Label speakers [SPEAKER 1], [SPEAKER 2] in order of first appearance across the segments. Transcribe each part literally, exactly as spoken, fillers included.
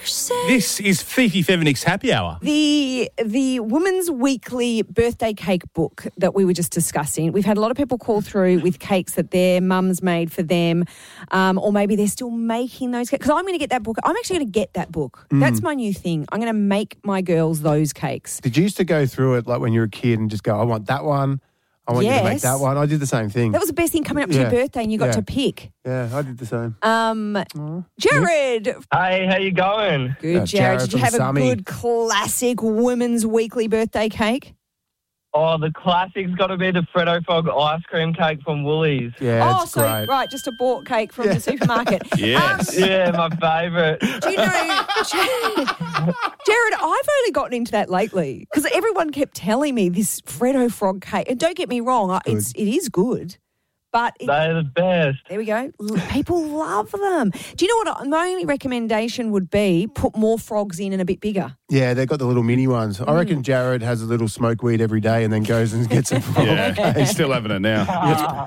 [SPEAKER 1] This is Fifi Feminix Happy Hour.
[SPEAKER 2] The the Women's Weekly birthday cake book that we were just discussing. We've had a lot of people call through with cakes that their mums made for them, um, or maybe they're still making those cakes. Because I'm going to get that book. I'm actually going to get that book. Mm. That's my new thing. I'm going to make my girls those cakes.
[SPEAKER 3] Did you used to go through it like when you were a kid and just go, I want that one, I want yes. you to make that one? I did the same thing.
[SPEAKER 2] That was the best thing coming up to yeah. your birthday and you got
[SPEAKER 3] yeah.
[SPEAKER 2] to pick.
[SPEAKER 3] Yeah, I did the same.
[SPEAKER 2] Um, Aww. Jared.
[SPEAKER 4] Hey, how you going?
[SPEAKER 2] Good,
[SPEAKER 3] uh,
[SPEAKER 2] Jared.
[SPEAKER 3] Jared
[SPEAKER 2] Did you have
[SPEAKER 3] Summy.
[SPEAKER 2] a good classic Women's Weekly birthday cake?
[SPEAKER 4] Oh, the classic's got to be the Freddo Frog ice cream cake from Woolies.
[SPEAKER 3] Yeah,
[SPEAKER 2] oh,
[SPEAKER 3] it's
[SPEAKER 2] so
[SPEAKER 3] great.
[SPEAKER 2] right, just a bought cake from
[SPEAKER 3] yeah.
[SPEAKER 2] the supermarket.
[SPEAKER 1] Yes.
[SPEAKER 4] Um, yeah, my favourite.
[SPEAKER 2] Do you know, Jared, I've only gotten into that lately because everyone kept telling me this Freddo Frog cake. And don't get me wrong, good. it's it is good. But it,
[SPEAKER 4] they're the best.
[SPEAKER 2] There we go. People love them. Do you know what my only recommendation would be? Put more frogs in and a bit bigger.
[SPEAKER 3] Yeah, they've got the little mini ones. Mm. I reckon Jared has a little smoke weed every day and then goes and gets a frog.
[SPEAKER 1] Yeah, he's still having it now.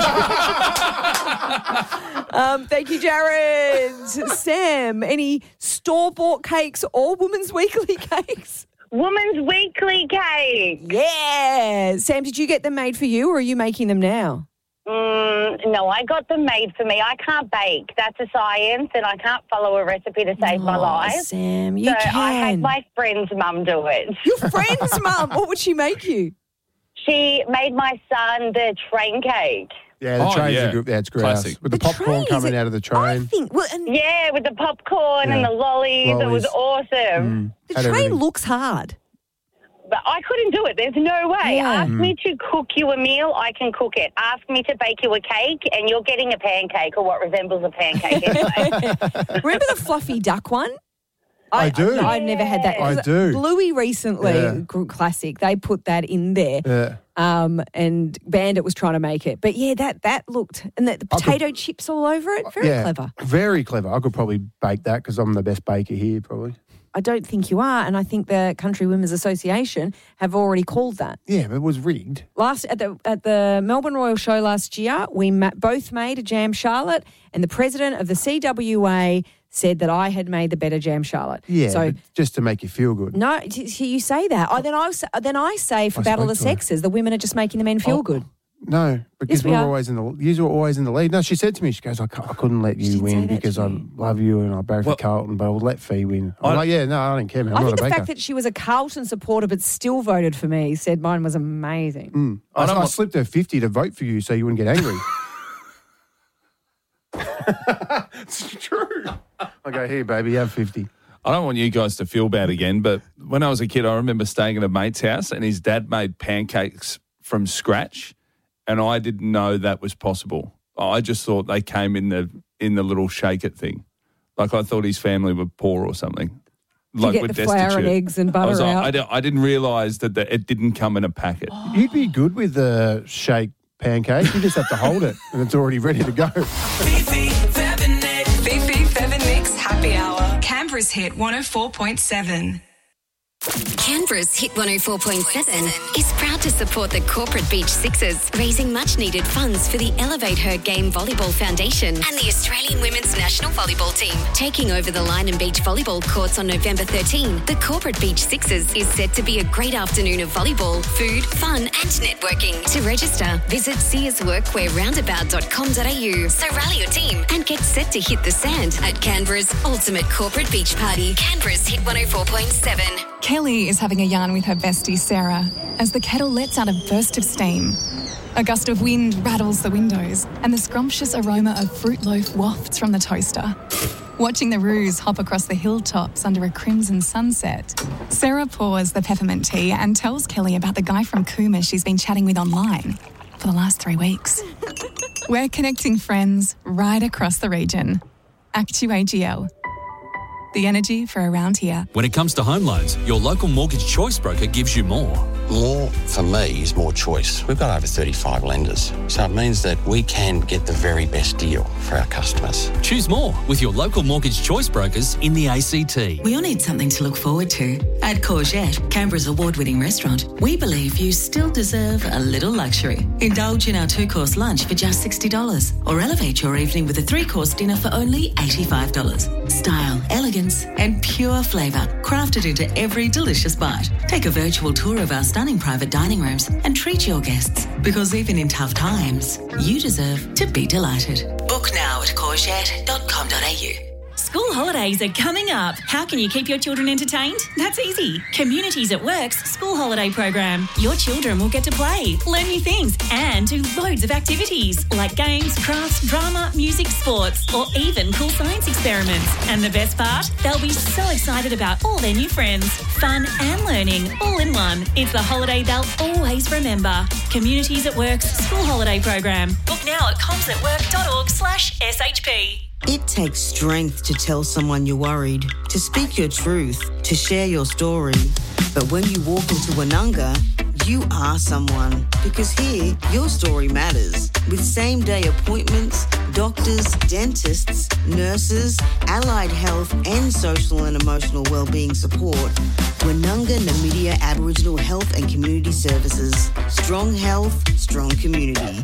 [SPEAKER 2] um, thank you, Jared. Sam, any store-bought cakes or Women's Weekly cakes?
[SPEAKER 5] Women's Weekly cake.
[SPEAKER 2] Yeah. Sam, did you get them made for you or are you making them now?
[SPEAKER 5] Mm, no, I got them made for me. I can't bake. That's a science, and I can't follow a recipe to save
[SPEAKER 2] oh,
[SPEAKER 5] my life.
[SPEAKER 2] Sam, you
[SPEAKER 5] so
[SPEAKER 2] can.
[SPEAKER 5] I had my friend's mum do it.
[SPEAKER 2] Your friend's mum? What would she make you?
[SPEAKER 5] She made my son the train cake.
[SPEAKER 3] Yeah, the
[SPEAKER 1] oh,
[SPEAKER 3] trains
[SPEAKER 1] yeah.
[SPEAKER 3] are good. Yeah, it's great.
[SPEAKER 1] Classic.
[SPEAKER 3] With the, the popcorn coming out of the train.
[SPEAKER 2] I think, well, and
[SPEAKER 5] yeah, with the popcorn
[SPEAKER 3] yeah.
[SPEAKER 5] and the lollies.
[SPEAKER 3] lollies.
[SPEAKER 5] It was awesome.
[SPEAKER 3] Mm,
[SPEAKER 2] the train
[SPEAKER 3] everything.
[SPEAKER 2] looks hard.
[SPEAKER 5] But I couldn't do it. There's no way.
[SPEAKER 2] Yeah.
[SPEAKER 5] Ask
[SPEAKER 3] Mm.
[SPEAKER 5] me to cook you a meal, I can cook it. Ask me to bake you a cake, and you're getting a pancake or what resembles a pancake anyway.
[SPEAKER 2] Remember the fluffy duck one?
[SPEAKER 3] I, I do.
[SPEAKER 2] I, I've never had that.
[SPEAKER 3] I do.
[SPEAKER 2] Bluey recently,
[SPEAKER 3] Yeah.
[SPEAKER 2] classic, they put that in there.
[SPEAKER 3] Yeah.
[SPEAKER 2] Um, and Bandit was trying to make it. But, yeah, that that looked... And the, the potato
[SPEAKER 3] could,
[SPEAKER 2] chips all over it. Very
[SPEAKER 3] yeah,
[SPEAKER 2] clever.
[SPEAKER 3] Very clever. I could probably bake that because I'm the best baker here, probably.
[SPEAKER 2] I don't think you are, and I think the Country Women's Association have already called that.
[SPEAKER 3] Yeah, but it was rigged.
[SPEAKER 2] Last at the at the Melbourne Royal Show last year, we ma- both made a jam charlotte, and the president of the C W A said that I had made the better jam charlotte.
[SPEAKER 3] Yeah,
[SPEAKER 2] so
[SPEAKER 3] but just to make you feel good.
[SPEAKER 2] no, t- t- you say that. I, then I s- then I say for
[SPEAKER 3] I
[SPEAKER 2] Battle of the
[SPEAKER 3] spoke to her.
[SPEAKER 2] Sexes, the women are just making the men feel
[SPEAKER 3] Oh.
[SPEAKER 2] good.
[SPEAKER 3] No, because
[SPEAKER 2] Yes, we
[SPEAKER 3] we were
[SPEAKER 2] are.
[SPEAKER 3] always in the you were always in the lead. No, she said to me, she goes, I, c- I couldn't let
[SPEAKER 2] She
[SPEAKER 3] you
[SPEAKER 2] did say
[SPEAKER 3] win
[SPEAKER 2] that
[SPEAKER 3] because
[SPEAKER 2] to
[SPEAKER 3] I
[SPEAKER 2] you.
[SPEAKER 3] love you and I barrack for
[SPEAKER 1] Well-
[SPEAKER 3] Carlton, but I'll let Fee win. I'm
[SPEAKER 1] I-
[SPEAKER 3] like, yeah, no, I don't care, man. I'm
[SPEAKER 2] I
[SPEAKER 3] not
[SPEAKER 2] think
[SPEAKER 3] a
[SPEAKER 2] the
[SPEAKER 3] baker.
[SPEAKER 2] fact that she was a Carlton supporter but still voted for me said mine was amazing.
[SPEAKER 3] Mm.
[SPEAKER 1] I
[SPEAKER 3] I,
[SPEAKER 1] don't
[SPEAKER 3] I
[SPEAKER 1] want-
[SPEAKER 3] slipped her fifty to vote for you so you wouldn't get angry. It's true. I go, here, baby, have fifty.
[SPEAKER 1] I don't want you guys to feel bad again, but when I was a kid, I remember staying at a mate's house and his dad made pancakes from scratch, and I didn't know that was possible. I just thought they came in the in the little shake it thing. Like I thought his family were poor or something. Like
[SPEAKER 2] get
[SPEAKER 1] we're
[SPEAKER 2] the
[SPEAKER 1] destitute.
[SPEAKER 2] flour and eggs and
[SPEAKER 1] I,
[SPEAKER 2] butter
[SPEAKER 1] was like,
[SPEAKER 2] out.
[SPEAKER 1] I, di- I didn't realise that the, it didn't come in a packet.
[SPEAKER 3] You'd be good with the shake pancake. You just have to hold it and it's already ready to go.
[SPEAKER 6] Fifi Feminix Happy Hour. Canberra's hit one oh four point seven.
[SPEAKER 7] Canberra's Hit one oh four point seven is proud to support the Corporate Beach Sixers, raising much-needed funds for the Elevate Her Game Volleyball Foundation and the Australian Women's National Volleyball Team. Taking over the Line and Beach volleyball courts on November thirteenth, the Corporate Beach Sixers is set to be a great afternoon of volleyball, food, fun and networking. To register, visit sears workwear roundabout dot com dot a u. So rally your team and get set to hit the sand at Canberra's ultimate corporate beach party. Canberra's Hit one oh four point seven.
[SPEAKER 8] Kelly is having a yarn with her bestie Sarah as the kettle lets out a burst of steam. A gust of wind rattles the windows and the scrumptious aroma of fruit loaf wafts from the toaster. Watching the roos hop across the hilltops under a crimson sunset, Sarah pours the peppermint tea and tells Kelly about the guy from Cooma she's been chatting with online for the last three weeks. We're connecting friends right across the region. Actu A G L. The energy for around here.
[SPEAKER 9] When it comes to home loans, your local Mortgage Choice broker gives you more. More, for me, is more choice. We've got over thirty-five lenders, so it means that we can get the very best deal for our customers.
[SPEAKER 10] Choose more with your local mortgage choice brokers in the A C T.
[SPEAKER 11] We all need something to look forward to. At Courgette, Canberra's award-winning restaurant, we believe you still deserve a little luxury. Indulge in our two-course lunch for just sixty dollars or elevate your evening with a three-course dinner for only eighty-five dollars. Style, elegance and pure flavour crafted into every delicious bite. Take a virtual tour of our stunning private dining rooms and treat your guests, because even in tough times, you deserve to be delighted. Book now at courgette dot com dot a u.
[SPEAKER 12] School holidays are coming up. How can you keep your children entertained? That's easy. Communities at Work's school holiday program. Your children will get to play, learn new things and do loads of activities like games, crafts, drama, music, sports or even cool science experiments. And the best part? They'll be so excited about all their new friends. Fun and learning all in one. It's the holiday they'll always remember. Communities at Work's school holiday program. Book now at comsatwork.org slash SHP.
[SPEAKER 13] It takes strength to tell someone you're worried, to speak your truth, to share your story. But when you walk into Anunga, you are someone. Because here, your story matters. With same-day appointments, doctors, dentists, nurses, allied health and social and emotional wellbeing support, Wanunga Namidia Aboriginal Health and Community Services. Strong health, strong community.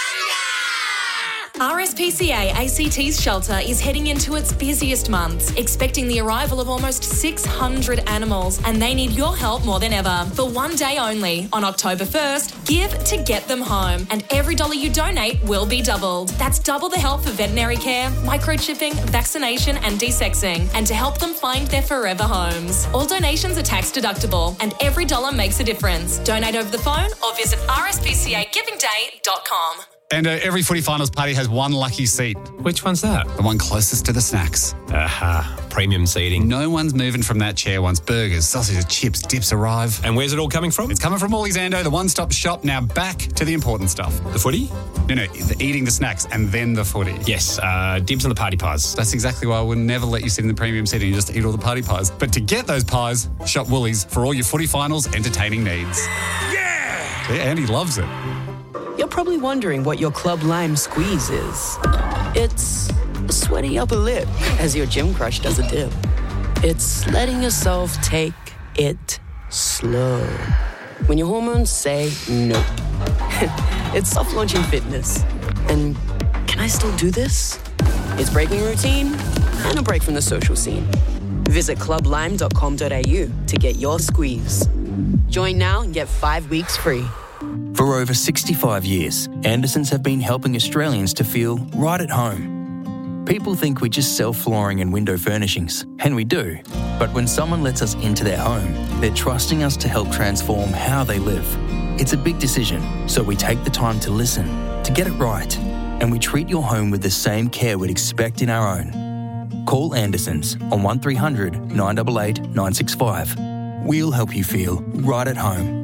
[SPEAKER 14] R S P C A A C T's shelter is heading into its busiest months, expecting the arrival of almost six hundred animals, and they need your help more than ever. For one day only, on October first, give to get them home, and every dollar you donate will be doubled. That's double the help for veterinary care, microchipping, vaccination and desexing, and to help them find their forever homes. All donations are tax deductible, and every dollar makes a difference. Donate over the phone or visit r s p c a giving day dot com.
[SPEAKER 15] And uh, every footy finals party has one lucky seat.
[SPEAKER 16] Which one's that?
[SPEAKER 15] The one closest to the snacks.
[SPEAKER 16] Aha, premium seating.
[SPEAKER 15] No one's moving from that chair once burgers, sausages, chips, dips arrive.
[SPEAKER 16] And where's it all coming from?
[SPEAKER 15] It's coming from Woolies Ando, the one-stop shop. Now back to the important stuff.
[SPEAKER 16] The footy?
[SPEAKER 15] No, no, the eating the snacks and then the footy.
[SPEAKER 16] Yes, uh, dibs on the party pies.
[SPEAKER 15] That's exactly why I would never let you sit in the premium seating and just eat all the party pies. But to get those pies, shop Woolies for all your footy finals entertaining needs. Yeah! See, Andy loves it.
[SPEAKER 17] You're probably wondering what your Club Lime Squeeze is. It's a sweaty upper lip as your gym crush does a dip. It's letting yourself take it slow when your hormones say no. It's soft launching fitness. And can I still do this? It's breaking routine and a break from the social scene. Visit club lime dot com dot a u to get your squeeze. Join now and get five weeks free.
[SPEAKER 18] For over sixty-five years, Andersons have been helping Australians to feel right at home. People think we just sell flooring and window furnishings, and we do. But when someone lets us into their home, they're trusting us to help transform how they live. It's a big decision, so we take the time to listen, to get it right, and we treat your home with the same care we'd expect in our own. Call Andersons on one three hundred nine eight eight nine six five. We'll help you feel right at home.